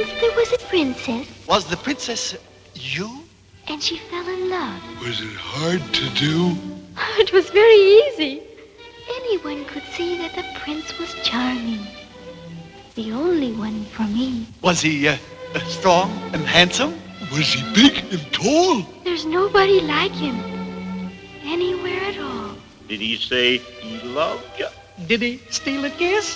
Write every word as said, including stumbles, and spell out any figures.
once there was a princess. Was the princess you? And she fell in love. Was it hard to do? It was very easy. Anyone could see that the prince was charming. The only one for me. Was he uh, strong and handsome? Was he big and tall? There's nobody like him. Anywhere at all. Did he say he loved you? Did he steal a kiss?